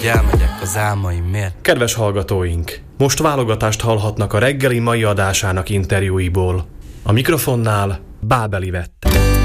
hogy elmegyek az álmaimért. Kedves hallgatóink, most válogatást hallhatnak a reggeli mai adásának interjúiból. A mikrofonnál Bábel Ivett.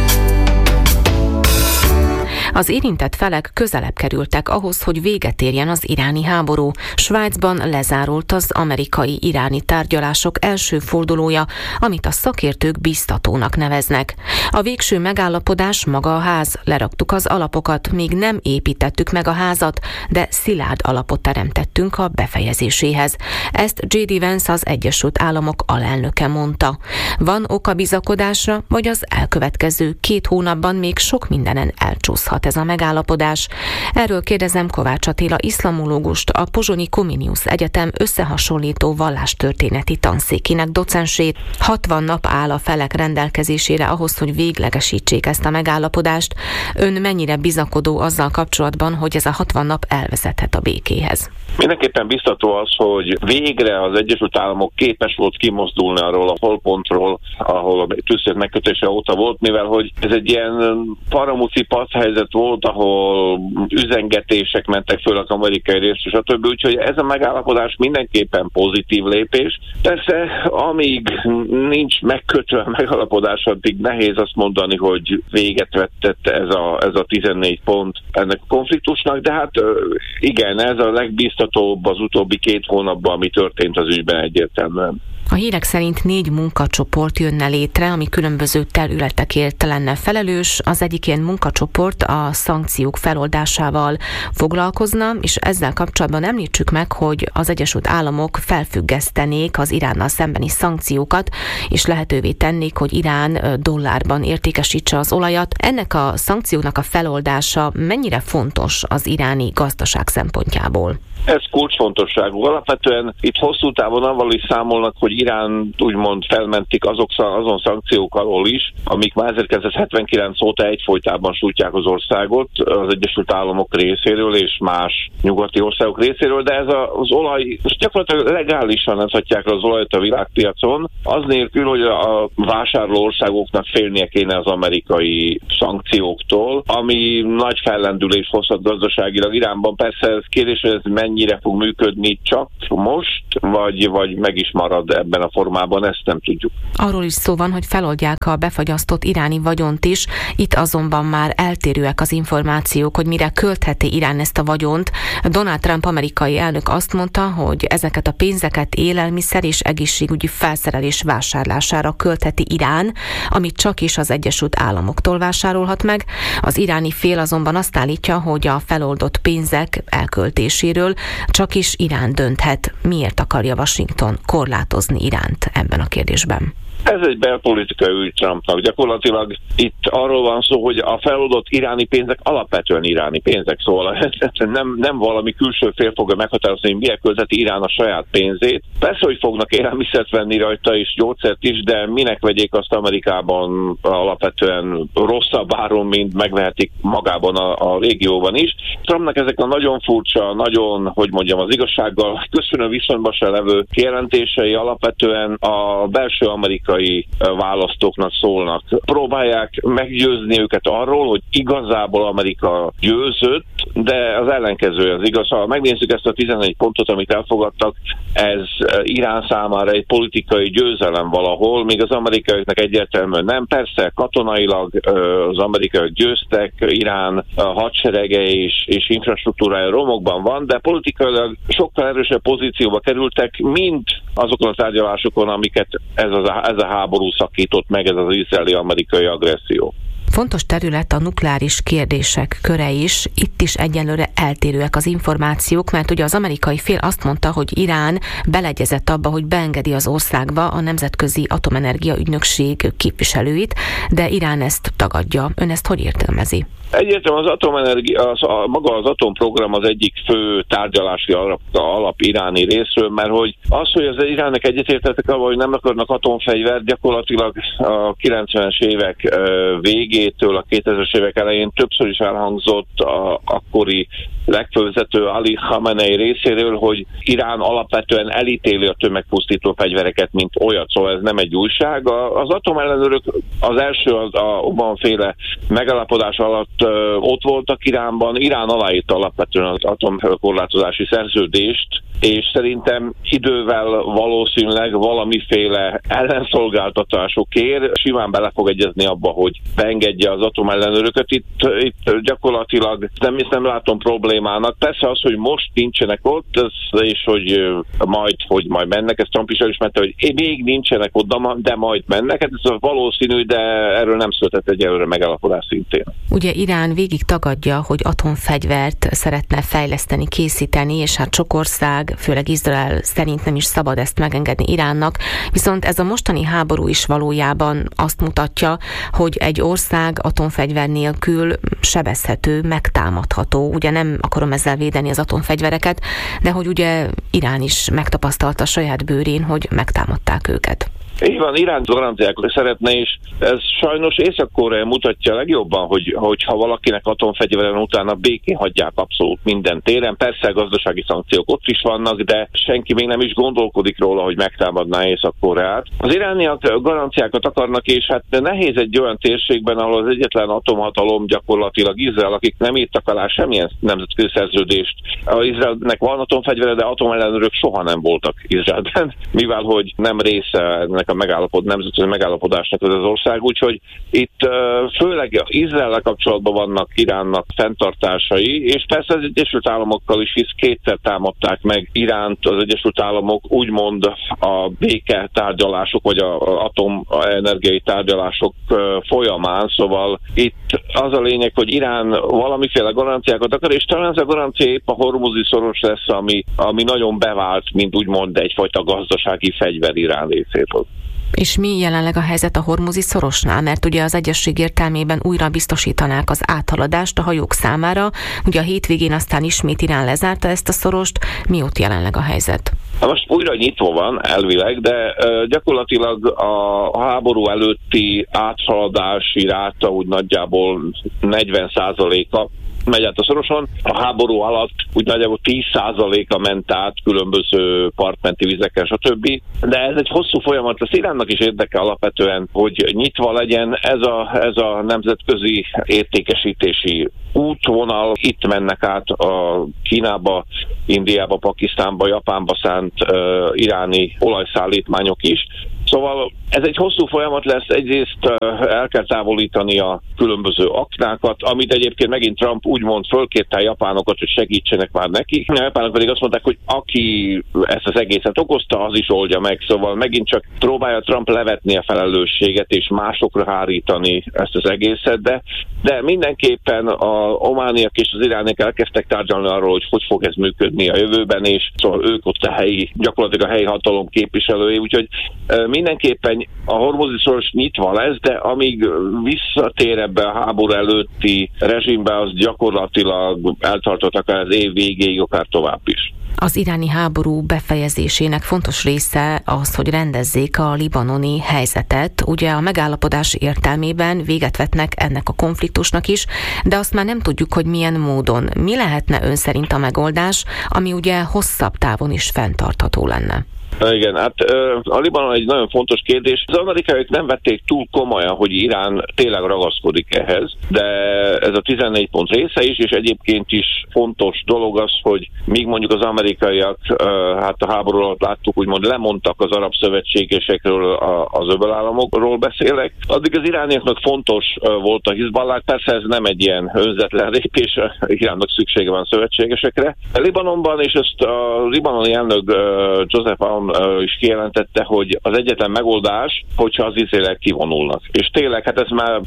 Az érintett felek közelebb kerültek ahhoz, hogy véget érjen az iráni háború. Svájcban lezárult az amerikai-iráni tárgyalások első fordulója, amit a szakértők biztatónak neveznek. A végső megállapodás maga a ház. Leraktuk az alapokat, még nem építettük meg a házat, de szilárd alapot teremtettünk a befejezéséhez. Ezt J.D. Vance, az Egyesült Államok alelnöke mondta. Van oka bizakodásra, vagy az elkövetkező 2 hónapban még sok mindenen elcsúszhat ez a megállapodás? Erről kérdezem Kovács Attila iszlamológust, a Pozsonyi Comenius Egyetem összehasonlító vallástörténeti tanszékének docensét. 60 nap áll a felek rendelkezésére ahhoz, hogy véglegesítsék ezt a megállapodást. Ön mennyire bizakodó azzal kapcsolatban, hogy ez a 60 nap elvezethet a békéhez? Mindenképpen biztató az, hogy végre az Egyesült Államok képes volt kimozdulni arról a holpontról, ahol a tűzszünet megkötése óta volt, mivel hogy ez egy ilyen paramuci passzhelyzet volt, ahol üzengetések mentek föl az amerikai részt, és a többi, úgyhogy ez a megállapodás mindenképpen pozitív lépés. Persze, amíg nincs megkötve a megállapodás, addig nehéz azt mondani, hogy véget vetett ez a 14 pont ennek a konfliktusnak, de hát igen, ez a legbiztatóbb az utóbbi 2 hónapban, ami történt az ügyben egyértelműen. A hírek szerint 4 munkacsoport jönne létre, ami különböző területekért lenne felelős. Az egyik ilyen munkacsoport a szankciók feloldásával foglalkozna, és ezzel kapcsolatban említsük meg, hogy az Egyesült Államok felfüggesztenék az Iránnal szembeni szankciókat, és lehetővé tennék, hogy Irán dollárban értékesítse az olajat. Ennek a szankcióknak a feloldása mennyire fontos az iráni gazdaság szempontjából? Ez kulcsfontosságú. Alapvetően itt hosszú távon avval is számolnak, hogy Irán úgymond felmentik azon szankciók alól is, amik már 1979 óta egyfolytában sújtják az országot az Egyesült Államok részéről és más nyugati országok részéről, de ez az olaj, gyakorlatilag legálisan adhatják az olajat a világpiacon, az nélkül, hogy a vásárló országoknak félnie kéne az amerikai szankcióktól, ami nagy fellendülés hozhat gazdaságilag Iránban. Persze ez kérdés, hogy ez mennyire fog működni csak most, vagy meg is marad ebben a formában, ezt nem tudjuk. Arról is szó van, hogy feloldják a befagyasztott iráni vagyont is. Itt azonban már eltérőek az információk, hogy mire költheti Irán ezt a vagyont. Donald Trump amerikai elnök azt mondta, hogy ezeket a pénzeket élelmiszer és egészségügyi felszerelés vásárlására költheti Irán, amit csak is az Egyesült Államoktól vásárolhat meg. Az iráni fél azonban azt állítja, hogy a feloldott pénzek elköltéséről csak is Irán dönthet. Miért akarja Washington korlátozni Iránt ebben a kérdésben? Ez egy belpolitikai ügy Trumpnak. Gyakorlatilag itt arról van szó, hogy a feloldott iráni pénzek alapvetően iráni pénzek, szóval nem valami külső fél fogja meghatározni, hogy milyen költeti Irán a saját pénzét. Persze, hogy fognak élelmiszert venni rajta és gyógyszert is, de minek vegyék azt Amerikában alapvetően rosszabb áron, mint megvehetik magában a régióban is. Trumpnak ezek a nagyon furcsa, nagyon, hogy mondjam, az igazsággal köszönő viszonyban se levő kijelentései alapvetően a belső amerikai választóknak szólnak. Próbálják meggyőzni őket arról, hogy igazából Amerika győzött, de az ellenkező az igaz. Ha megnézzük ezt a 11 pontot, amit elfogadtak, ez Irán számára egy politikai győzelem valahol, míg az amerikaiaknak egyértelműen nem. Persze katonailag az amerikaiak győztek, Irán hadserege és infrastruktúrája romokban van, de politikailag sokkal erősebb pozícióba kerültek, mint azokon a tárgyalásokon, amiket ez a háború szakított meg, ez az izraeli-amerikai agresszió. Fontos terület a nukleáris kérdések köre is. Itt is egyelőre eltérőek az információk, mert ugye az amerikai fél azt mondta, hogy Irán beleegyezett abba, hogy beengedi az országba a Nemzetközi Atomenergia Ügynökség képviselőit, de Irán ezt tagadja. Ön ezt hogy értelmezi? Egyértelműen az atomenergia, maga az atomprogram az egyik fő tárgyalási alap iráni részről, mert hogy az Iránnak egyetértettek abban, hogy nem akarnak atomfegyvert, gyakorlatilag a 90-es évek végétől a 2000-es évek elején többször is elhangzott a akkori legfővezető Ali Khamenei részéről, hogy Irán alapvetően elítéli a tömegpusztító fegyvereket, mint olyat, szóval ez nem egy újság. Az atomellenőrök az első a Obama-féle megállapodás alatt ott voltak Iránban. Irán aláírta alapvetően az atomkorlátozási szerződést, és szerintem idővel valószínűleg valamiféle ellenszolgáltatásokért simán bele fog egyezni abba, hogy beengedje az atomellenőröket. Itt gyakorlatilag nem látom problémának. Persze az, hogy most nincsenek ott, és hogy majd mennek, ezt Trump is elismerte, hogy még nincsenek ott, de majd mennek. Ez valószínű, de erről nem született egyelőre megállapodás szintén. Ugye Irán végig tagadja, hogy atomfegyvert szeretne fejleszteni, készíteni, és hát sok ország, főleg Izrael szerint nem is szabad ezt megengedni Iránnak. Viszont ez a mostani háború is valójában azt mutatja, hogy egy ország atomfegyver nélkül sebezhető, megtámadható. Ugye nem akarom ezzel védeni az atomfegyvereket, de hogy ugye Irán is megtapasztalta a saját bőrén, hogy megtámadták őket. Így van, Irán garanciákat szeretne, és ez sajnos Észak-Korea mutatja legjobban, hogy ha valakinek atomfegyveren utána békén hagyják abszolút minden téren. Persze gazdasági szankciók ott is vannak, de senki még nem is gondolkodik róla, hogy megtámadná Észak-Koreát. Az irániak garanciákat akarnak, és hát nehéz egy olyan térségben, ahol az egyetlen atomhatalom gyakorlatilag Izrael, akik nem írtak alá semmilyen nemzetközi szerződést. Izraelnek van atomfegyvere, de atomellenőrök soha nem voltak Izraelben, mivel hogy nem része a nemzetközi megállapodásnak az ország, úgyhogy itt főleg Izraellel kapcsolatban vannak Iránnak fenntartásai, és persze az Egyesült Államokkal is, hisz kétszer támadták meg Iránt az Egyesült Államok, úgymond a béke tárgyalások, vagy az atomenergiai tárgyalások folyamán, szóval itt az a lényeg, hogy Irán valamiféle garanciákat akar, és talán ez a garancia épp a hormuzi szoros lesz, ami nagyon bevált, mint úgymond egyfajta gazdasági fegyver Irán részéről. És mi jelenleg a helyzet a hormuzi szorosnál? Mert ugye az egyezség értelmében újra biztosítanák az áthaladást a hajók számára. Ugye a hétvégén aztán ismét Irán lezárta ezt a szorost. Mi ott jelenleg a helyzet? Most újra nyitva van elvileg, de gyakorlatilag a háború előtti áthaladási ráta úgy nagyjából 40%-a megy át a szoroson. A háború alatt úgy nagyjából 10%-a ment át különböző partmenti vizeken, stb. De ez egy hosszú folyamat, az Iránnak is érdeke alapvetően, hogy nyitva legyen ez a nemzetközi értékesítési útvonal. Itt mennek át a Kínába, Indiába, Pakisztánba, Japánba szánt iráni olajszállítmányok is. Szóval ez egy hosszú folyamat lesz, egyrészt el kell távolítani a különböző aknákat, amit egyébként megint Trump úgymond fölkérte a japánokat, hogy segítsenek már neki. A japánok pedig azt mondták, hogy aki ezt az egészet okozta, az is oldja meg. Szóval megint csak próbálja Trump levetni a felelősséget és másokra hárítani ezt az egészet, de mindenképpen a omániak és az irániak elkezdtek tárgyalni arról, hogy fog ez működni a jövőben, és szóval ők ott gyakorlatilag a helyi hatalom képviselői, úgyhogy mindenképpen a hormuzi szoros nyitva lesz, de amíg visszatér ebbe a háború előtti rezsimbe, az gyakorlatilag eltartott akár az év végéig, akár tovább is. Az iráni háború befejezésének fontos része az, hogy rendezzék a libanoni helyzetet. Ugye a megállapodás értelmében véget vetnek ennek a konfliktusnak is, de azt már nem tudjuk, hogy milyen módon. Mi lehetne ön szerint a megoldás, ami ugye hosszabb távon is fenntartható lenne? Igen, hát a Libanon egy nagyon fontos kérdés. Az amerikaiak nem vették túl komolyan, hogy Irán tényleg ragaszkodik ehhez, de ez a 14 pont része is, és egyébként is fontos dolog az, hogy míg mondjuk az amerikaiak hát a háború alatt láttuk, úgymond lemondtak az arab szövetségesekről, az öbölállamokról beszélek, addig az irániaknak fontos volt a Hizballah, persze ez nem egy ilyen önzetlen lépés, Iránnak szüksége van szövetségesekre. A Libanonban, és ezt a libanoni elnök Joseph Aoun is kijelentette, hogy az egyetlen megoldás, hogyha az izraeliek kivonulnak. És tényleg, hát ez már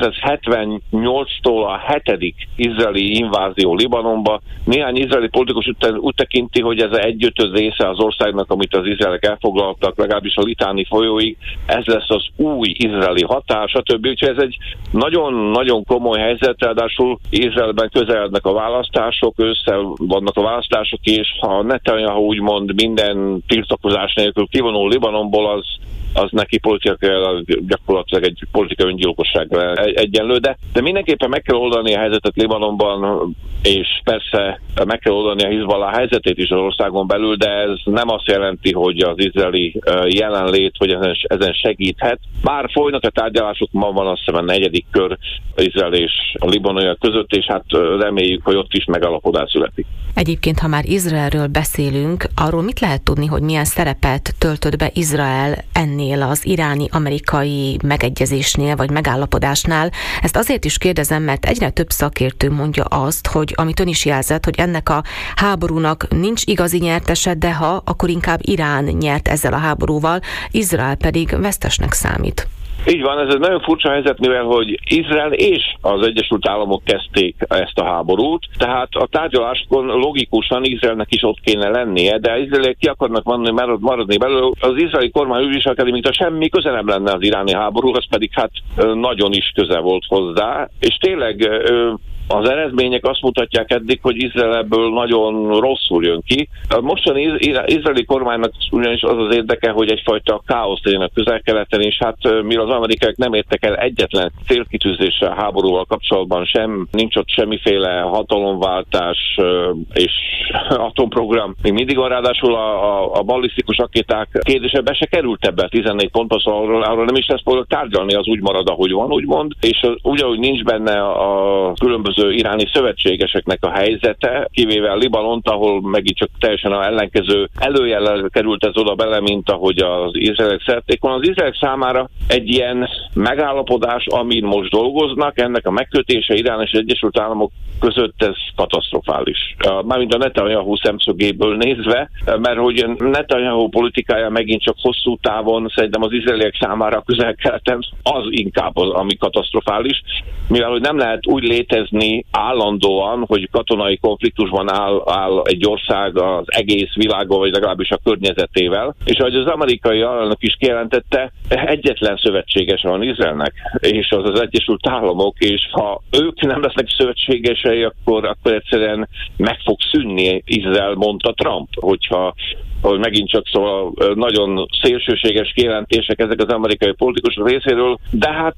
1978-tól a 7. izraeli invázió Libanonba. Néhány izraeli politikus úgy tekinti, hogy ez egy 5. része az országnak, amit az izraelek elfoglaltak, legalábbis a Litáni folyóig, ez lesz az új izraeli határ, stb. Úgyhogy ez egy nagyon-nagyon komoly helyzet, ráadásul Izraelben közelednek a választások, ősszel vannak a választások, és ha Netanyahu úgymond minden tiltakozást tiltakozás nélkül kivonul Libanonból, az neki gyakorlatilag egy politikai öngyilkossággal egyenlő, de mindenképpen meg kell oldani a helyzetet Libanonban, és persze meg kell oldani a Hizballah helyzetét is az országon belül, de ez nem azt jelenti, hogy az izraeli jelenlét, hogy ezen segíthet. Bár folynak a tárgyalások, ma van azt hiszem a 4. kör Izrael és a libanoniak között, és hát reméljük, hogy ott is megállapodás születik. Egyébként, ha már Izraelről beszélünk, arról mit lehet tudni, hogy milyen szerepet töltött be Izrael ennél az iráni-amerikai megegyezésnél vagy megállapodásnál? Ezt azért is kérdezem, mert egyre több szakértő mondja azt, hogy amit ön is jelzett, hogy ennek a háborúnak nincs igazi nyertese, de ha, akkor inkább Irán nyert ezzel a háborúval, Izrael pedig vesztesnek számít. Így van, ez egy nagyon furcsa helyzet, mivel hogy Izrael és az Egyesült Államok kezdték ezt a háborút, tehát a tárgyalásokon logikusan Izraelnek is ott kéne lennie, de izraeliek ki akarnak maradni belőle. Az izraeli kormány úgy viselkedik, mintha semmi köze nem lenne az iráni háborúhoz, pedig hát nagyon is köze volt hozzá, és tényleg az eredmények azt mutatják eddig, hogy Izrael ebből nagyon rosszul jön ki. A mostani izraeli kormánynak ugyanis az az érdeke, hogy egyfajta káosz legyen a Közel-Keleten, és hát mivel az amerikaiak nem értek el egyetlen célkitűzésre a háborúval kapcsolatban sem, nincs ott semmiféle hatalomváltás és atomprogram. Még mindig van, ráadásul a ballisztikus rakéták kérdése be se került ebbe 14 pontba, szóval arról nem is lesz tárgyalni, az úgy marad, ahogy van, úgymond, és ugyanúgy nincs benne a különböző iráni szövetségeseknek a helyzete, kivéve Libanont, ahol megint csak teljesen az ellenkező előjellel került ez oda bele, mint ahogy az izraeliek szerették volna. Az izraeliek számára egy ilyen megállapodás, amin most dolgoznak, ennek a megkötése Irán és az Egyesült Államok között ez katasztrofális. Mármint a Netanyahu szemszögéből nézve, mert hogy Netanyahu politikája megint csak hosszú távon szerintem az izraeliek számára a Közel-Keleten az inkább az, ami katasztrofális, mivel hogy nem lehet úgy létezni állandóan, hogy katonai konfliktusban áll egy ország az egész világon, vagy legalábbis a környezetével. És ahogy az amerikai elnök is kijelentette, egyetlen szövetséges van Izraelnek, és az az Egyesült Államok, és ha ők nem lesznek szövetségesei, akkor egyszerűen meg fog szűnni Izrael, mondta Trump, hogy megint csak szóval nagyon szélsőséges kijelentések ezek az amerikai politikusok részéről, de hát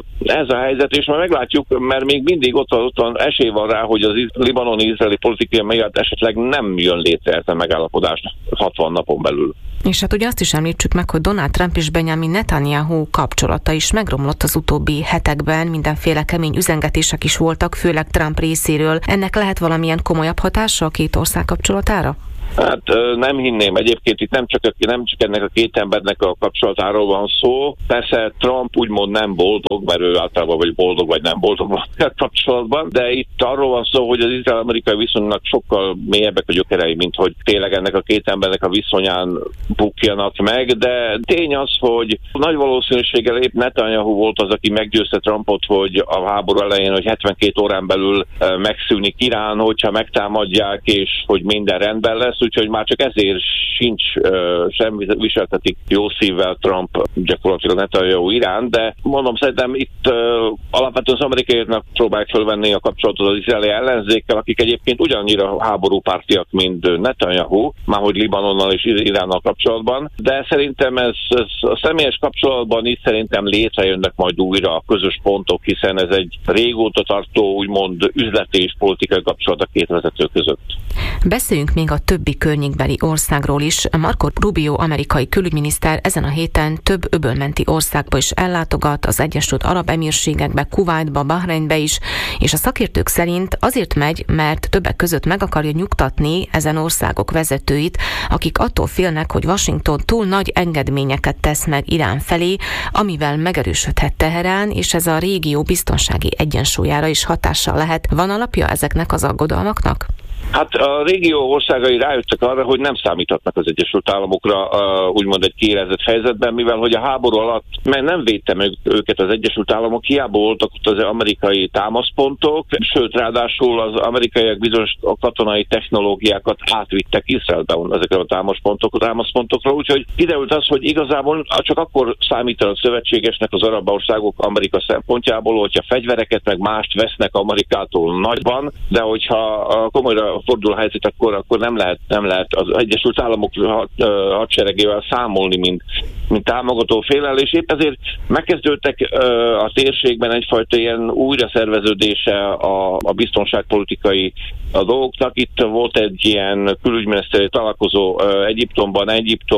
ez a helyzet, és már meglátjuk, mert még mindig ott van esély van rá, hogy az libanoni-izraeli politikai miatt esetleg nem jön létre ez a megállapodás 60 napon belül. És hát ugye azt is említsük meg, hogy Donald Trump és Benjamin Netanyahu kapcsolata is megromlott az utóbbi hetekben, mindenféle kemény üzengetések is voltak, főleg Trump részéről. Ennek lehet valamilyen komolyabb hatása a két ország kapcsolatára? Hát nem hinném. Egyébként itt nem csak ennek a két embernek a kapcsolatáról van szó. Persze Trump úgymond nem boldog, mert ő általában vagy boldog, vagy nem boldog van a kapcsolatban, de itt arról van szó, hogy az izrael-amerikai viszonynak sokkal mélyebbek a gyökerei, mint hogy tényleg ennek a két embernek a viszonyán bukjanak meg, de tény az, hogy nagy valószínűséggel épp Netanyahu volt az, aki meggyőzte Trumpot, hogy a háború elején, hogy 72 órán belül megszűnik Irán, hogyha megtámadják, és hogy minden rendben lesz, úgyhogy már csak ezért sincs sem viseltetik jó szívvel Trump gyakorlatilag Netanyahu iránt, de mondom, szerintem itt alapvetően az amerikaiaknak próbálják fölvenni a kapcsolatot az izraeli ellenzékkel, akik egyébként ugyanannyira háborúpártiak, mint Netanyahu, márhogy Libanonnal és Iránnal kapcsolatban, de szerintem ez a személyes kapcsolatban is szerintem létrejönnek majd újra a közös pontok, hiszen ez egy régóta tartó, úgymond üzleti és politikai kapcsolat a két vezető között. Beszéljünk még a többi környékbeli országról is. Marco Rubio amerikai külügyminiszter ezen a héten több öbölmenti országba is ellátogat, az Egyesült Arab Emírségekbe, Kuwaitba, Bahreinbe is, és a szakértők szerint azért megy, mert többek között meg akarja nyugtatni ezen országok vezetőit, akik attól félnek, hogy Washington túl nagy engedményeket tesz meg Irán felé, amivel megerősödhet Teherán, és ez a régió biztonsági egyensúlyára is hatással lehet. Van alapja ezeknek az aggodalmaknak? Hát a régió országai rájöttek arra, hogy nem számíthatnak az Egyesült Államokra úgymond egy kiélezett helyzetben, mivel hogy a háború alatt mert nem védte meg őket az Egyesült Államok, hiába voltak ott az amerikai támaszpontok, sőt ráadásul az amerikaiak bizonyos katonai technológiákat átvittek Izraelben ezekre a támaszpontokra, úgyhogy kiderült az, hogy igazából csak akkor számítanak szövetségesnek az arab országok Amerika szempontjából, hogyha fegyvereket meg mást vesznek Amerikától nagyban, de hogyha komolyra fordul a helyzet, akkor nem lehet az Egyesült Államok hadseregével számolni, mint támogató félel, és épp ezért megkezdődtek a térségben egyfajta ilyen újraszerveződése a biztonságpolitikai dolgoknak. Itt volt egy ilyen külügyminiszteri találkozó Egyiptomban,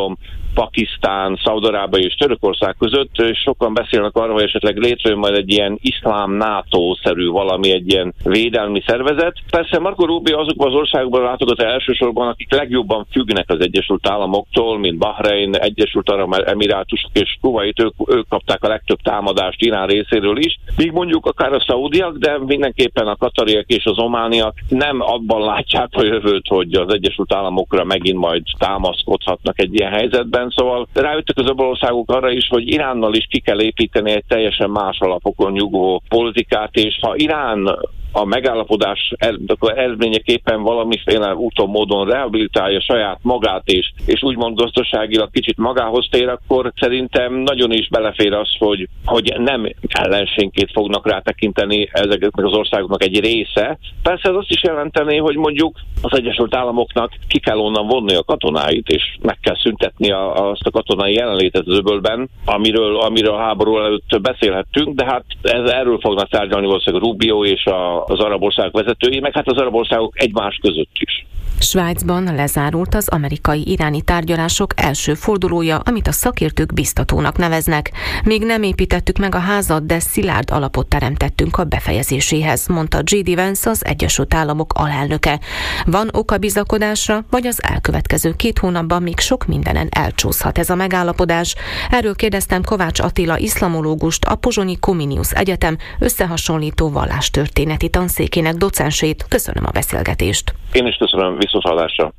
Pakisztán, Szaúd-Arábia és Törökország között, és sokan beszélnek arról, hogy esetleg létrejön majd egy ilyen iszlám NATO-szerű valami, egy ilyen védelmi szervezet. Persze Marco Rubio azokban az országokban látogat elsősorban, akik legjobban függnek az Egyesült Államoktól, mint Bahrein, Egyesült Arab Emirátusok és Kuwait, ők kapták a legtöbb támadást Irán részéről is. Míg mondjuk akár a szaudiak, de mindenképpen a katariak és az omániak nem abban látják a jövőt, hogy az Egyesült Államokra megint majd támaszkodhatnak egy ilyen helyzetben. Szóval rájöttek az országok arra is, hogy Iránnal is ki kell építeni egy teljesen más alapokon nyugvó politikát, és ha Irán a megállapodás eredményeképpen valamiféle úton, módon rehabilitálja saját magát, és úgymond gazdaságilag kicsit magához tér, akkor szerintem nagyon is belefér az, hogy nem ellenségként fognak rátekinteni ezeknek az országoknak egy része. Persze ez azt is jelenteni, hogy mondjuk az Egyesült Államoknak ki kell onnan vonni a katonáit, és meg kell szüntetni azt a katonai jelenlétet az öbölben, amiről a háború előtt beszélhettünk, de hát erről fognak tárgyalni valószínűleg Rubio és az arab országok vezetői, meg hát az arab országok egymás között is. Svájcban lezárult az amerikai-iráni tárgyalások első fordulója, amit a szakértők biztatónak neveznek. Még nem építettük meg a házat, de szilárd alapot teremtettünk a befejezéséhez, mondta J.D. Vance, az Egyesült Államok alelnöke. Van oka bizakodásra, vagy az elkövetkező 2 hónapban még sok mindenen elcsúszhat ez a megállapodás? Erről kérdeztem Kovács Attila iszlamológust, a Pozsonyi Comenius Egyetem összehasonlító vallástörténeti tanszékének docensét. Köszönöm a beszélgetést. Én is köszönöm, viszonthallásra.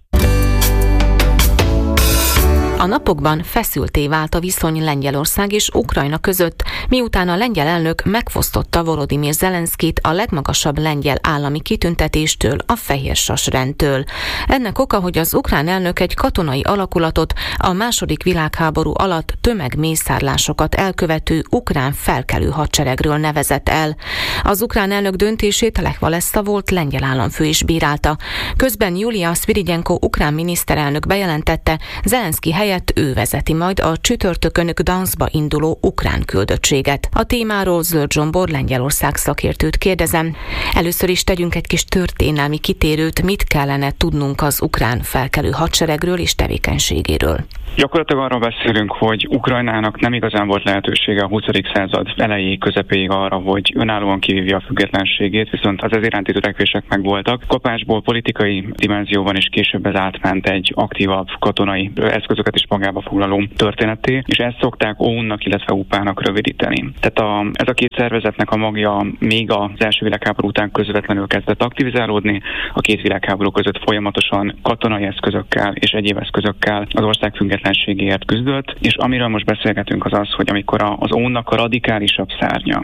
A napokban feszültté vált a viszony Lengyelország és Ukrajna között, miután a lengyel elnök megfosztotta Volodymyr Zelenszkit a legmagasabb lengyel állami kitüntetéstől, a Fehérsas rendtől. Ennek oka, hogy az ukrán elnök egy katonai alakulatot, a II. Világháború alatt tömegmészárlásokat elkövető ukrán felkelő hadseregről nevezett el. Az ukrán elnök döntését Lech Walesa volt lengyel államfő is bírálta. Közben Julia Szviridjenko ukrán miniszterelnök bejelentette, Zelenszky helyett ő vezeti majd a csütörtökön Gdanskba induló ukrán küldöttséget. A témáról Zöld Zsombor Lengyelország szakértőt kérdezem. Először is tegyünk egy kis történelmi kitérőt, mit kellene tudnunk az ukrán felkelő hadseregről és tevékenységéről. Gyakorlatilag arról beszélünk, hogy Ukrajnának nem igazán volt lehetősége a 20. század elejéig, közepéig arra, hogy önállóan kivívja a függetlenségét, viszont az ez iránti törekvések megvoltak. Kapásból politikai dimenzióban is később ez átment egy aktívabb katonai eszközöket is magába foglaló történetté, és ezt szokták OUN-nak, illetve UPA-nak rövidíteni. Tehát ez a két szervezetnek a magja még az első világháború után közvetlenül kezdett aktivizálódni, a két világháború között folyamatosan katonai eszközökkel és egyéb eszközökkel az ország függetlenségéért küzdött, és amiről most beszélgetünk az az, hogy amikor az OUN-nak a radikálisabb szárnya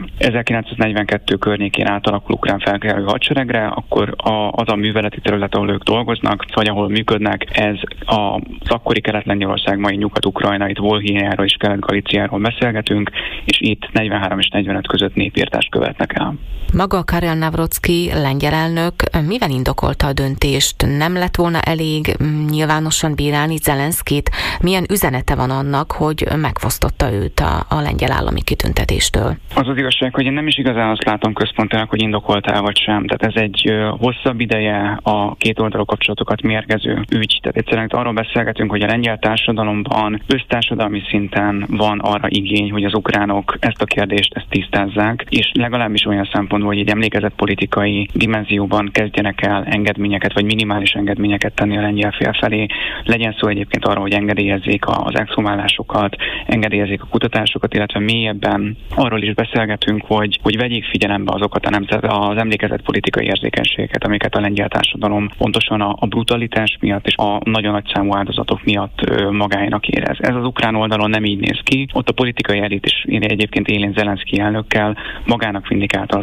1942 környékén átalakul ukrán felkelő hadseregre, akkor az a műveleti terület, ahol ők dolgoznak, vagy ahol működnek, ez az akkori Kelet-Lengyelország, mai Nyugat-Ukrajna, itt Volhyniáról és Kelet-Galíciáról beszélgetünk, és itt 43 és 45 között népírtást követnek el. Maga Karel Nawrocki lengyel elnök mivel indokolta a döntést? Nem lett volna elég nyilvánosan bírálni Zelenszkit? Milyen üzenete van annak, hogy megfosztotta őt a lengyel állami kitüntetéstől? Az igazság, hogy én nem is igazán azt látom központilag, hogy indokoltál vagy sem. Tehát ez egy hosszabb ideje a két oldalú kapcsolatokat mérgező ügy. Tehát egyszerűen arról beszélgetünk, hogy a lengyel társadalomban, össztársadalmi szinten van arra igény, hogy az ukránok ezt a kérdést tisztázzák, és legalábbis olyan szempontból, hogy egy emlékezetpolitikai dimenzióban kezdjenek el engedményeket, vagy minimális engedményeket tenni a lengyel fél felé. Legyen szó egyébként arra, hogy engedélyezzék az exhumálásokat, engedélyezzék a kutatásokat, illetve mélyebben arról is beszélgetünk, hogy vegyék figyelembe azokat az emlékezetpolitikai érzékenységeket, amiket a lengyel társadalom pontosan a brutalitás miatt és a nagyon nagy számú áldozatok miatt magáénak érez. Ez az ukrán oldalon nem így néz ki. Ott a politikai elit is egyébként élén Zelenszky elnökkel magának vindikálta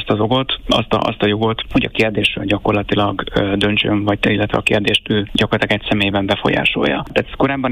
azt a jogot, hogy a kérdésről gyakorlatilag döntsön, vagy illetve a kérdést ő gyakorlatilag egy személyben befolyásolja. Tehát ez korábban is felmerült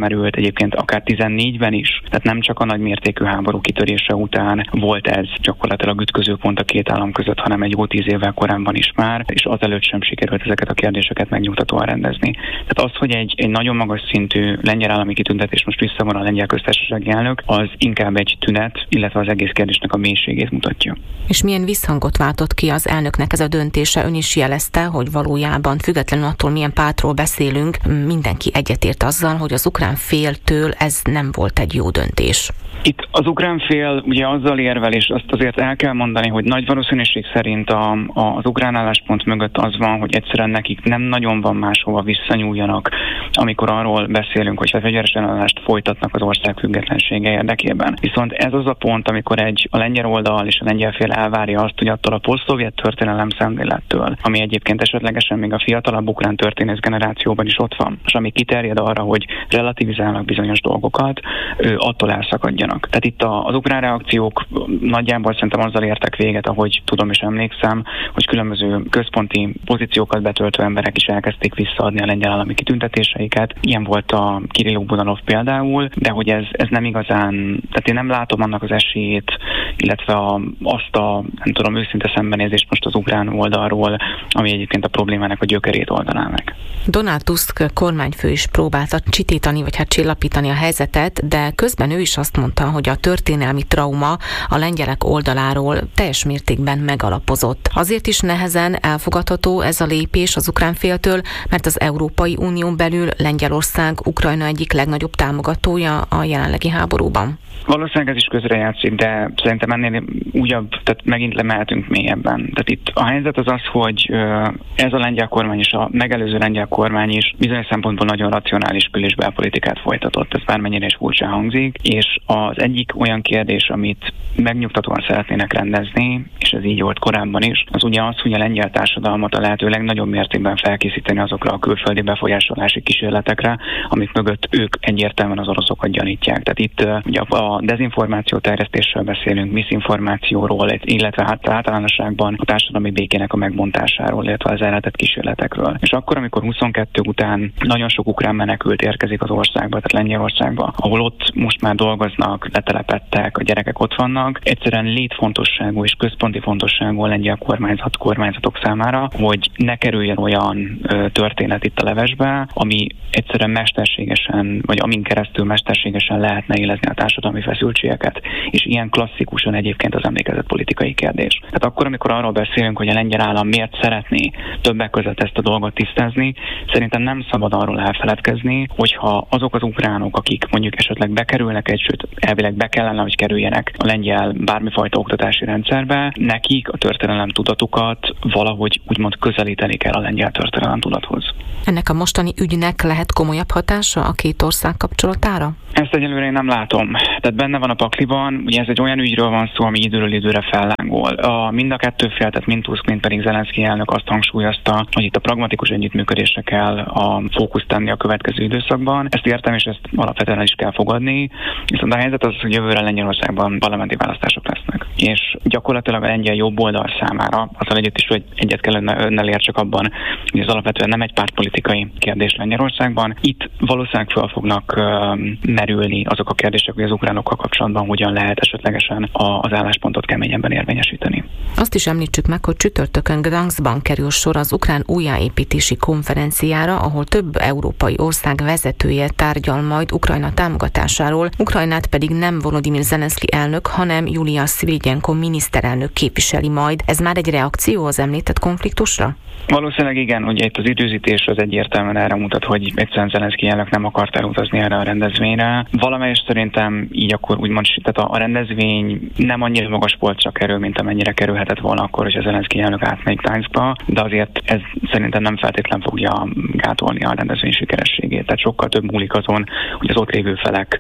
felmerült egyébként akár 14-ben is, tehát nem csak a nagymértékű háború kitörése után volt ez gyakorlatilag ütközőpont a két állam között, hanem egy jó 10 évvel korábban is már, és azelőtt sem sikerült ezeket a kérdéseket megnyugtatóan rendezni. Tehát az, hogy egy nagyon magas szintű lengyel állami kitüntetés most visszavon a lengyel köztársasági elnök, az inkább egy tünet, illetve az egész kérdésnek a mélységét mutatja. És milyen visszhangot váltott ki az elnöknek ez a döntése? Ön is jelezte, hogy valójában függetlenül attól, milyen pártról beszélünk, mindenki egyetért azzal, hogy az ukrán féltől ez nem volt egy jó döntés. Itt az ukrán fél ugye azzal érvel, és azt azért el kell mondani, hogy nagy valószínűség szerint az ukrán álláspont mögött az van, hogy egyszerűen nekik nem nagyon van máshova visszanyúljanak, amikor arról beszélünk, hogy a fegyveres ellenállást folytatnak az ország függetlensége érdekében. Viszont ez az a pont, amikor a lengyel oldal és a lengyel fél elvárja azt, hogy attól a posztszovjet történelem szemlélettől, ami egyébként esetlegesen még a fiatalabb ukrán történész generációban is ott van, és ami kiterjed arra, hogy relativizálnak bizonyos dolgokat, attól elszakadjanak. Tehát itt az ukrán reakciók nagyjából szerintem azzal értek véget, ahogy tudom és emlékszem, hogy különböző központi pozíciókat betöltő emberek is elkezdték visszaadni a lengyel állami kitüntetéseiket. Ilyen volt a Kirilló Budanov például, de hogy ez nem igazán, tehát én nem látom annak az esélyét, illetve azt a nem tudom, őszinte szembenézést most az ukrán oldalról, ami egyébként a problémának a gyökerét oldaná meg. Donald Tusk kormányfő is próbálta csitítani, vagy csillapítani a helyzetet, de közben ő is azt mondta, hogy a történelmi trauma a lengyelek oldaláról teljes mértékben megalapozott. Azért is nehezen elfogadható ez a lépés az ukrán féltől, mert az Európai Unión belül Lengyelország Ukrajna egyik legnagyobb támogatója a jelenlegi háborúban. Valószínűleg ez is közrejátszik, de szerintem ennél újabb, tehát megint lemehetünk mélyebben. Tehát itt a helyzet az az, hogy ez a lengyel kormány és a megelőző lengyel kormány is bizonyos szempontból nagyon racionális kül- és belpolitikát folytatott, ez bármennyire is furcsán hangzik, és az egyik olyan kérdés, amit megnyugtatóan szeretnének rendezni, és ez így volt korábban is, az ugye az, hogy a lengyel társadalmat a lehető legnagyobb mértékben felkészíteni azokra a külföldi befolyásolási kísérletekre, amik mögött ők egyértelműen az oroszokat gyanítják. Tehát itt ugye a dezinformáció terjesztésről beszélünk, misinformációról, illetve általánosságban a társadalmi békének a megbontásáról, illetve az elletett kísérletekről. És akkor, amikor 22 után nagyon sok ukrán menekült érkezik az országba, tehát Lengyelországba, ahol ott most már dolgoznak, letelepedtek, a gyerekek ott vannak, egyszerűen létfontosságú és központi fontosságú a lengyel kormányzatok számára, hogy ne kerüljen olyan történet itt a levesbe, ami egyszerűen mesterségesen, vagy amin keresztül mesterségesen lehetne élezni a társadalmi feszültségeket, és ilyen klasszikusan egyébként az emlékezett politikai kérdés. Tehát akkor, amikor arról beszélünk, hogy a lengyel állam miért szeretné többek között ezt a dolgot tisztázni, szerintem nem szabad arról elfeledkezni, hogyha azok az ukránok, akik mondjuk esetleg bekerülnek sőt elvileg be kellene, hogy kerüljenek a lengyel bármifajta oktatási rendszerbe, nekik a történelem tudatukat valahogy úgymond közelíteni kell a lengyel történelem tudathoz. Ennek a mostani ügynek lehet komolyabb hatása a két ország kapcsolatára? Ezt egyelőre én nem látom. Tehát benne van a pakliban, ugye ez egy olyan ügyről van szó, ami időről időre fellángol. Mind a kettő fél, tehát mind Tusk, mind pedig Zelenszky elnök azt hangsúlyozta, hogy itt a pragmatikus együttműködésre kell a fókuszt tenni a következő időszakban. Ezt értem, és ezt alapvetően is kell fogadni. Viszont a helyzet az, hogy jövőre Lengyelországban parlamenti választások lesznek. És gyakorlatilag a lengyel jobb oldal számára, azzal együtt is, hogy egyet kell önnel értsek abban, hogy ez alapvetően nem egy pártpolitikai kérdés Lengyelországban. Itt valószínűleg fel fognak merülni azok a kérdések, hogy az ukránokkal kapcsolatban hogyan lehet esetlegesen az álláspontot keményebben érvényesíteni. Azt is említsük meg, hogy csütörtökön Gdanskban kerül sor az ukrán újjáépítési konferenciára, ahol több európai ország vezetője tárgyal majd Ukrajna támogatásáról, Ukrajnát pedig nem Volodymyr Zelenszky elnök, hanem Julia Szviridenko miniszterelnök képviseli majd. Ez már egy reakció az említett konfliktusra? Valószínűleg igen, ugye itt az időzítés az egyértelműen erre mutat, hogy egyszerűen Zelenszky elnök nem akart elutazni erre a rendezvényre. Valamelyest szerintem így akkor úgymond, tehát a rendezvény nem annyira magas polcra kerül, mint amennyire kerülhetett volna akkor, hogy a Zelenszky elnök átmegy Gdanskba, de azért ez szerintem nem feltétlen fogja gátolni a rendezvény sikerességét. Tehát sokkal több múlik azon, hogy az ott lévő felek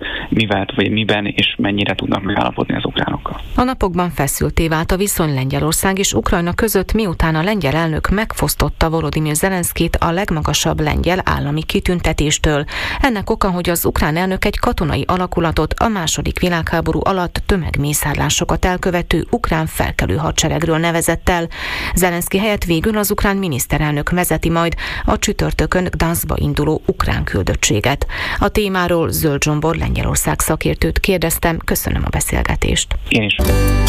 miben és mennyire tudnak megállapodni az ukránokkal. A napokban feszültté vált a viszony Lengyelország és Ukrajna között, miután a lengyel elnök megfosztotta megfosztotta Volodymyr Zelenszkit a legmagasabb lengyel állami kitüntetéstől. Ennek oka, hogy az ukrán elnök egy katonai alakulatot a II. Világháború alatt tömegmészárlásokat elkövető ukrán felkelő hadseregről nevezett el. Zelenszky helyett végül az ukrán miniszterelnök vezeti majd a csütörtökön Gdanszba induló ukrán küldöttséget. A témáról Zöld Zsombor Lengyelország szakértőt kérdeztem, köszönöm a beszélgetést. Én is.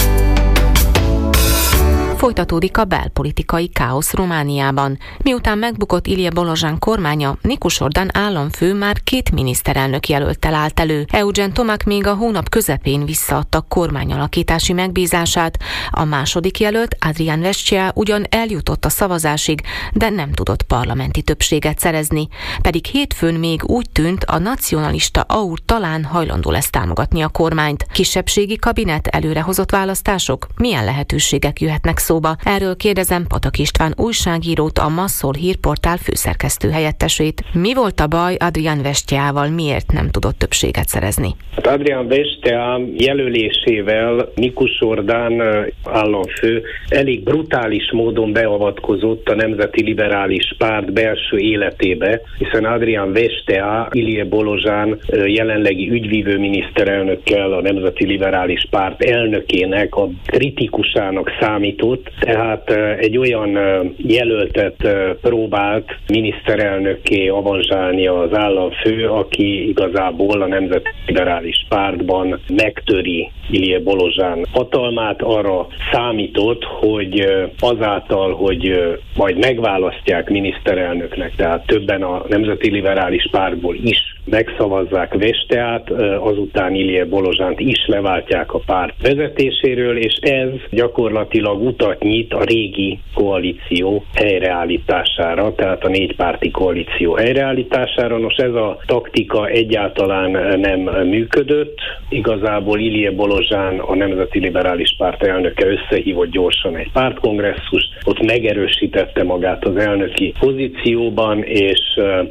Folytatódik a belpolitikai káosz Romániában. Miután megbukott Ilie Bolozsán kormánya, Nikus Ordan államfő már 2 miniszterelnök jelölttel állt elő. Eugen Tomac még a hónap közepén visszaadta kormányalakítási megbízását. A második jelölt, Adrian Vescea, ugyan eljutott a szavazásig, de nem tudott parlamenti többséget szerezni. Pedig hétfőn még úgy tűnt, a nacionalista AUR talán hajlandó lesz támogatni a kormányt. Kisebbségi kabinet, előrehozott választások? Milyen lehetőségek jöhetnek szóba? Erről kérdezem Patak István újságírót, a Masszol hírportál főszerkesztő helyettesét. Mi volt a baj Adrian Vesceával, miért nem tudott többséget szerezni? Adrian Vescea jelölésével Nikus Ordan államfő elég brutális módon beavatkozott a Nemzeti Liberális Párt belső életébe, hiszen Adrian Vescea Ilie Bolozsán jelenlegi ügyvívő miniszterelnökkel, a Nemzeti Liberális Párt elnökének a kritikusának számított, tehát egy olyan jelöltet próbált miniszterelnökké avanzsálni az államfő, aki igazából a Nemzeti Liberális Pártban megtöri Ilie Bolozsán hatalmát. Arra számított, hogy azáltal, hogy majd megválasztják miniszterelnöknek, tehát többen a Nemzeti Liberális Pártból is megszavazzák Vesceát, azután Ilie Bolozsánt is leváltják a párt vezetéséről, és ez gyakorlatilag utat nyit a régi koalíció helyreállítására, tehát a 4 párti koalíció helyreállítására. Nos, ez a taktika egyáltalán nem működött. Igazából Ilie Bolozsán, a Nemzeti Liberális Párt elnöke összehívott gyorsan egy pártkongresszust, ott megerősítette magát az elnöki pozícióban, és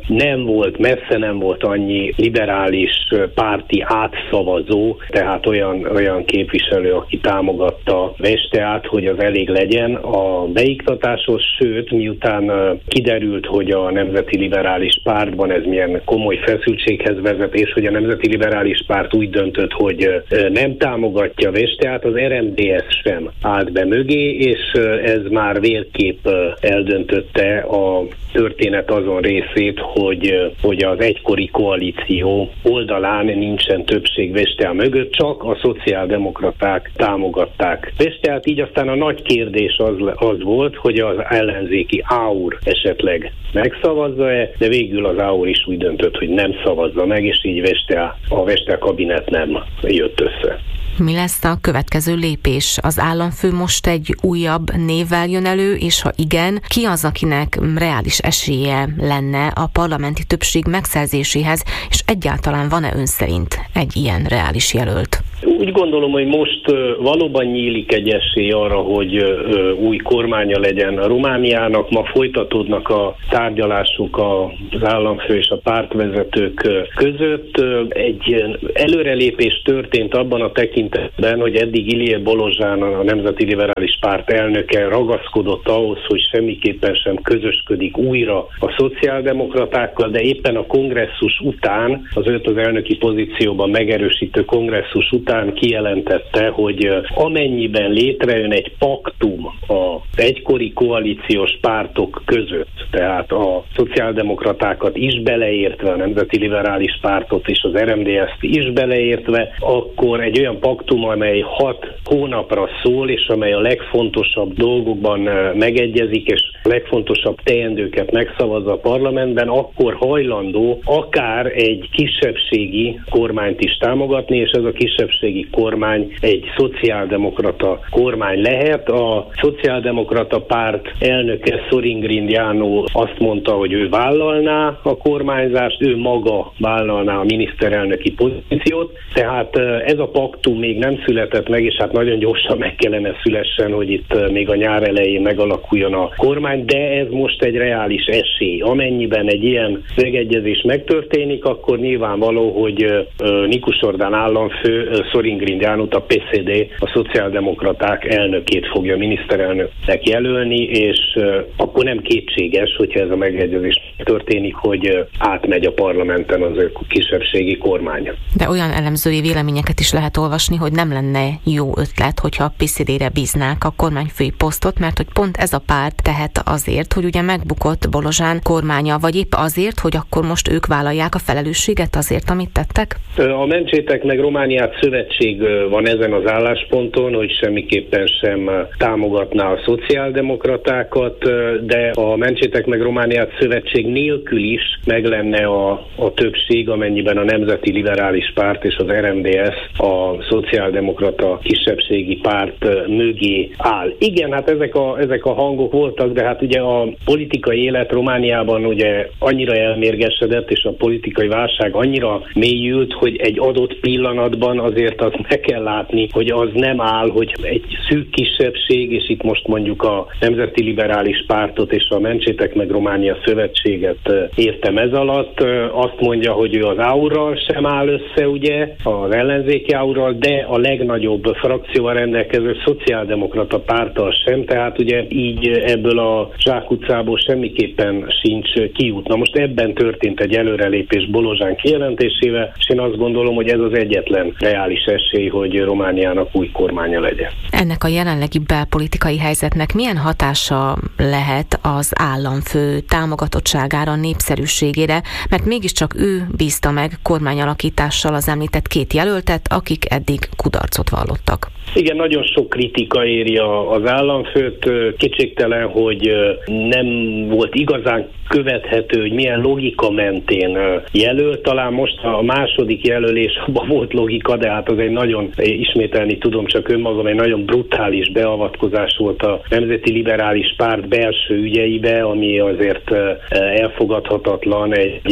messze nem volt annyi liberális párti átszavazó, tehát olyan képviselő, aki támogatta Vesceát, hogy az elég legyen a beiktatáshoz, sőt, miután kiderült, hogy a Nemzeti Liberális Pártban ez milyen komoly feszültséghez vezet, és hogy a Nemzeti Liberális Párt úgy döntött, hogy nem támogatja Vesceát, az RMDSZ sem állt be mögé, és ez már végképp eldöntötte a történet azon részét, hogy az egykori koalíció oldalán nincsen többség Vescea mögött, csak a szociáldemokraták támogatták Vesceát, így aztán a nagy kérdés az volt, hogy az ellenzéki AUR esetleg megszavazza-e, de végül az AUR is úgy döntött, hogy nem szavazza meg, és így a Vescea kabinet nem jött össze. Mi lesz a következő lépés? Az államfő most egy újabb névvel jön elő, és ha igen, ki az, akinek reális esélye lenne a parlamenti többség megszerzéséhez, és egyáltalán van-e ön szerint egy ilyen reális jelölt? Úgy gondolom, hogy most valóban nyílik egy esély arra, hogy új kormánya legyen Romániának. Ma folytatódnak a tárgyalások az államfő és a pártvezetők között. Egy előrelépés történt abban a tekintetben, hogy eddig Ilie Bolozsán, a Nemzeti Liberális Párt elnöke ragaszkodott ahhoz, hogy semmiképpen sem közösködik újra a szociáldemokratákkal, de éppen a kongresszus után, az őt az elnöki pozícióban megerősítő kongresszus után kijelentette, hogy amennyiben létrejön egy paktum az egykori koalíciós pártok között, tehát a szociáldemokratákat is beleértve, a Nemzeti Liberális Pártot és az RMDSZ-t is beleértve, akkor egy olyan paktum, amely 6 hónapra szól, és amely a legfontosabb dolgokban megegyezik, és a legfontosabb teendőket megszavazza a parlamentben, akkor hajlandó akár egy kisebbségi kormányt is támogatni, és ez a kisebbségi kormány egy szociáldemokrata kormány lehet. A szociáldemokrata párt elnöke Szorin János azt mondta, hogy ő vállalná a kormányzást, ő maga vállalná a miniszterelnöki pozíciót, tehát ez a paktum még nem született meg, és hát nagyon gyorsan meg kellene szülessen, hogy itt még a nyár elején megalakuljon a kormány, de ez most egy reális esély. Amennyiben egy ilyen megegyezés megtörténik, akkor nyilvánvaló, hogy Nikus Ordan államfő Sorin Grindeanót, a PSD, a szociáldemokraták elnökét fogja miniszterelnöknek jelölni, és akkor nem kétséges, hogyha ez a megegyezés történik, hogy átmegy a parlamenten az ő kisebbségi kormánya. De olyan elemzői véleményeket is lehet olvasni, hogy nem lenne jó ötlet, hogyha a PSD-re bíznák a kormányfői posztot, mert hogy pont ez a párt tehet azért, hogy ugye megbukott Bolozsán kormánya, vagy épp azért, hogy akkor most ők vállalják a felelősséget azért, amit tettek? A Mentsétek meg Romániát szövetség van ezen az állásponton, hogy semmiképpen sem támogatná a szociáldemokratákat, de a Mentsétek meg Romániát szövetség nélkül is meg lenne a többség, amennyiben a Nemzeti Liberális Párt és az RMDS a szociáldemokrata kisebbségi párt mögé áll. Igen, hát ezek a hangok voltak, de hát ugye a politikai élet Romániában ugye annyira elmérgesedett, és a politikai válság annyira mélyült, hogy egy adott pillanatban azért azt meg kell látni, hogy az nem áll, hogy egy szűk kisebbség, és itt most mondjuk a Nemzeti Liberális Pártot és a Mentsétek meg Románia szövetséget értem ez alatt, azt mondja, hogy ő az AUR-ral sem áll össze, ugye, az ellenzéki AUR-ral, de a legnagyobb frakcióval rendelkező szociáldemokrata párttal sem, tehát ugye így ebből a zsákutcából semmiképpen sincs kiút. Na most ebben történt egy előrelépés Bolozsán kijelentésével, és én azt gondolom, hogy ez az egyetlen reális esély, hogy Romániának új kormánya legyen. Ennek a jelenlegi belpolitikai helyzetnek milyen hatása lehet az államfő támogatottságára, népszerűségére, mert mégiscsak ő bízta meg kormányalakítással az említett két jelöltet, akik eddig kudarcot vallottak. Igen, nagyon sok kritika éri az államfőt. Kétségtelen, hogy nem volt igazán követhető, hogy milyen logika mentén jelölt. Talán most a második jelölés, abban volt logika, de hát az egy nagyon, ismételni tudom csak önmagam, egy nagyon brutális beavatkozás volt a Nemzeti Liberális Párt belső ügyeibe, ami azért elfogadhatatlan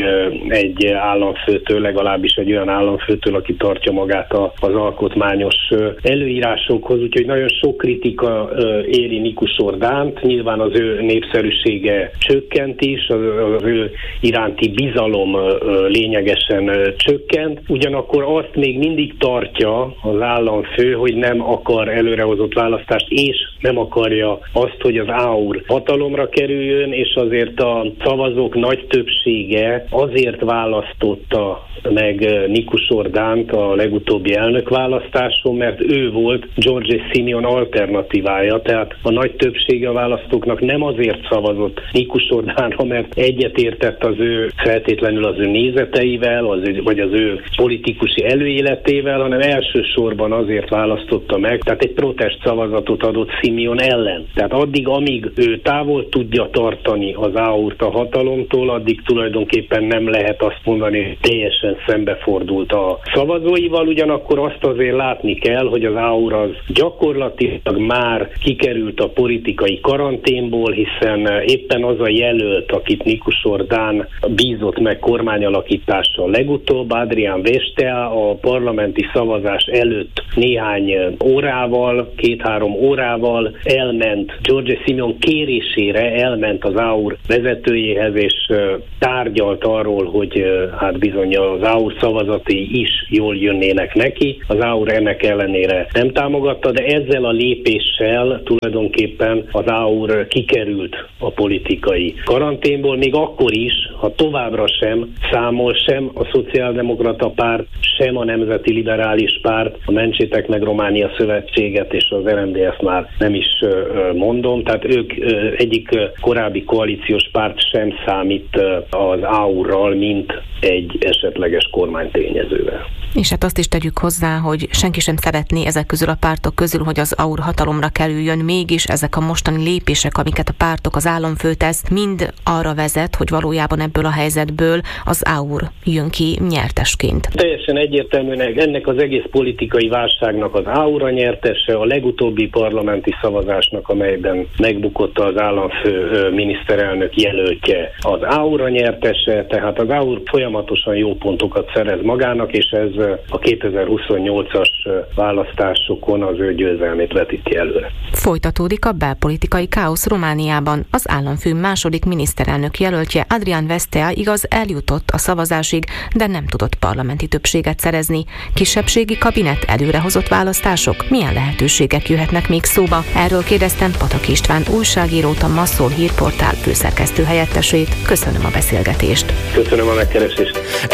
egy államfőtől, legalábbis egy olyan államfőtől, aki tartja magát az alkotmányos előírásokhoz, úgyhogy nagyon sok kritika éri Nikus Ordánt, nyilván az ő népszerűsége csökkent is, az ő iránti bizalom lényegesen csökkent, ugyanakkor azt még mindig tartja az államfő, hogy nem akar előrehozott választást, és nem akarja azt, hogy az AUR hatalomra kerüljön, és azért a szavazók nagy többsége azért választotta meg Nikus Ordánt a legutóbbi elnökválasztáson, mert ő volt György Simion alternatívája, tehát a nagy többsége a választóknak nem azért szavazott Nikus Ordánra, mert egyetértett feltétlenül az ő nézeteivel, vagy az ő politikusi előéletével, hanem elsősorban azért választotta meg, tehát egy protest szavazatot adott Simion ellen. Tehát addig, amíg ő távol tudja tartani az AUR-t a hatalomtól, addig tulajdonképpen nem lehet azt mondani, hogy teljesen szembefordult a szavazóival, ugyanakkor azt azért látni kell, hogy az AUR az gyakorlatilag már kikerült a politikai karanténból, hiszen éppen az a jelölt, akit Nikus Ordán bízott meg kormányalakítással legutóbb, Adrián Vestea, a parlamenti szavazás előtt néhány órával, 2-3 órával elment György Simion kérésére, elment az AUR vezetőjéhez, és tárgyalt arról, hogy hát bizony az AUR szavazatai is jól jönnének neki. Az AUR ennek ellenére nem támogatta, de ezzel a lépéssel tulajdonképpen az AUR kikerült a politikai karanténból, még akkor is, ha továbbra sem számol sem a Szociáldemokrata Párt, sem a Nemzeti Liberális Párt, a Mentsétek meg Románia szövetséget és az RMDS már nem is mondom, tehát ők egyik korábbi koalíciós párt sem számít az AUR-ral, mint egy esetleges kormánytényezővel. És hát azt is tegyük hozzá, hogy senki sem szeretné ezek közül a pártok közül, hogy az AUR hatalomra kerüljön, mégis ezek a mostani lépések, amiket a pártok, az államfő tesz, mind arra vezet, hogy valójában ebből a helyzetből az AUR jön ki nyertesként. Teljesen egyértelműen ennek az egész politikai válságnak az AUR a nyertese, a legutóbbi parlamenti szavazásnak, amelyben megbukott az államfő miniszterelnök jelöltje, az AUR a nyertese, tehát az AUR folyamatosan jó pontokat szerez magának, és ez a 2028-as választások választásokon az ő győzelmét vetik ki előre. Folytatódik a belpolitikai káosz Romániában. Az államfő második miniszterelnök jelöltje Adrian Vestea igaz eljutott a szavazásig, de nem tudott parlamenti többséget szerezni. Kisebbségi kabinet, előrehozott választások? Milyen lehetőségek jöhetnek még szóba? Erről kérdeztem Pataki István újságírót, a Masszol hírportál főszerkesztő helyettesét. Köszönöm a beszélgetést. Köszönöm a megkeresést.